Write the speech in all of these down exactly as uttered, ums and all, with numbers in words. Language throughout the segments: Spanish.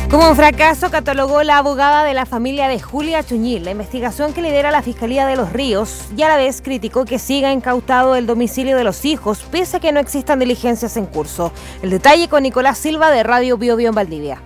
Como un fracaso catalogó la abogada de la familia de Julia Chuñil la investigación que lidera la Fiscalía de Los Ríos y a la vez criticó que siga incautado el domicilio de los hijos pese a que no existan diligencias en curso. El detalle con Nicolás Silva de Radio Bio Bio en Valdivia.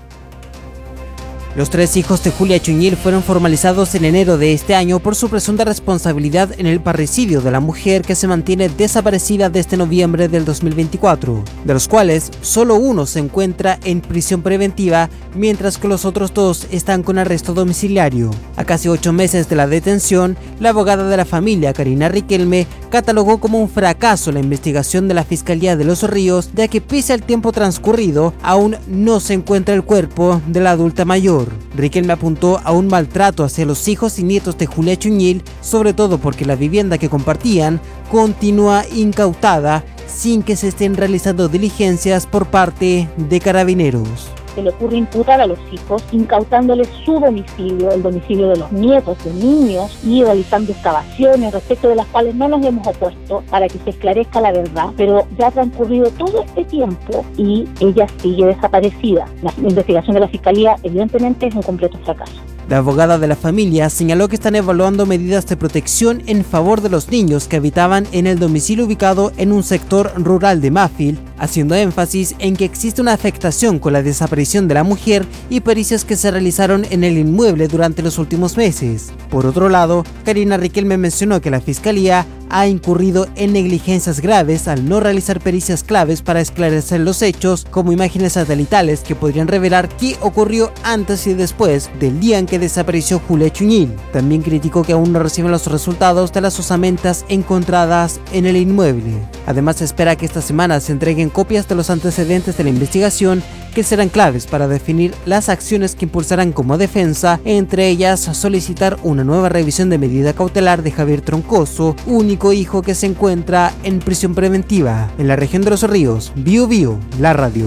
Los tres hijos de Julia Chuñil fueron formalizados en enero de este año por su presunta responsabilidad en el parricidio de la mujer que se mantiene desaparecida desde noviembre del dos mil veinticuatro, de los cuales solo uno se encuentra en prisión preventiva, mientras que los otros dos están con arresto domiciliario. A casi ocho meses de la detención, la abogada de la familia, Karina Riquelme, catalogó como un fracaso la investigación de la Fiscalía de Los Ríos, ya que pese al tiempo transcurrido, aún no se encuentra el cuerpo de la adulta mayor. Riquelme apuntó a un maltrato hacia los hijos y nietos de Julia Chuñil, sobre todo porque la vivienda que compartían continúa incautada sin que se estén realizando diligencias por parte de Carabineros. Se le ocurre imputar a los hijos, incautándoles su domicilio, el domicilio de los nietos, de niños, y realizando excavaciones respecto de las cuales no nos hemos opuesto para que se esclarezca la verdad, pero ya ha transcurrido todo este tiempo y ella sigue desaparecida. La investigación de la Fiscalía evidentemente es un completo fracaso. La abogada de la familia señaló que están evaluando medidas de protección en favor de los niños que habitaban en el domicilio ubicado en un sector rural de Mafil, haciendo énfasis en que existe una afectación con la desaparición de la mujer y pericias que se realizaron en el inmueble durante los últimos meses. Por otro lado, Karina Riquelme mencionó que la Fiscalía ha incurrido en negligencias graves al no realizar pericias claves para esclarecer los hechos, como imágenes satelitales que podrían revelar qué ocurrió antes y después del día en que desapareció Julia Chuñil. También criticó que aún no reciben los resultados de las osamentas encontradas en el inmueble. Además, espera que esta semana se entreguen copias de los antecedentes de la investigación que serán claves para definir las acciones que impulsarán como defensa, entre ellas solicitar una nueva revisión de medida cautelar de Javier Troncoso, único hijo que se encuentra en prisión preventiva en la región de Los Ríos. Bio Bio, la radio.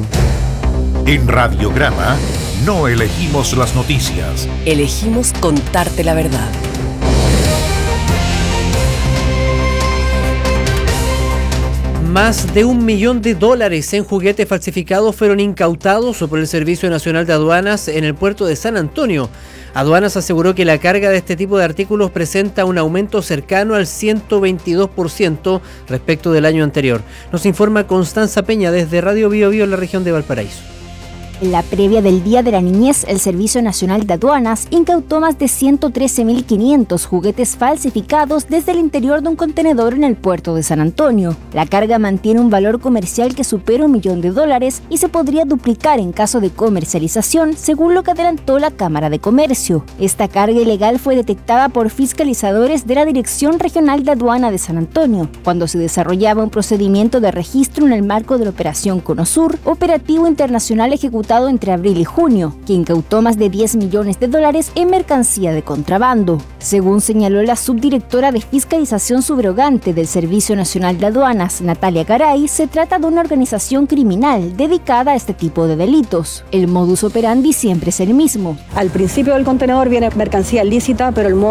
En Radiograma no elegimos las noticias, elegimos contarte la verdad. Más de un millón de dólares en juguetes falsificados fueron incautados por el Servicio Nacional de Aduanas en el puerto de San Antonio. Aduanas aseguró que la carga de este tipo de artículos presenta un aumento cercano al ciento veintidós por ciento respecto del año anterior. Nos informa Constanza Peña desde Radio Bio Bio en la región de Valparaíso. En la previa del Día de la Niñez, el Servicio Nacional de Aduanas incautó más de ciento trece mil quinientos juguetes falsificados desde el interior de un contenedor en el puerto de San Antonio. La carga mantiene un valor comercial que supera un millón de dólares y se podría duplicar en caso de comercialización, según lo que adelantó la Cámara de Comercio. Esta carga ilegal fue detectada por fiscalizadores de la Dirección Regional de Aduana de San Antonio, cuando se desarrollaba un procedimiento de registro en el marco de la Operación Conosur, operativo internacional ejecutado entre abril y junio, que incautó más de diez millones de dólares en mercancía de contrabando. Según señaló la subdirectora de Fiscalización Subrogante del Servicio Nacional de Aduanas, Natalia Garay, se trata de una organización criminal dedicada a este tipo de delitos. El modus operandi siempre es el mismo. Al principio del contenedor viene mercancía lícita, pero el modo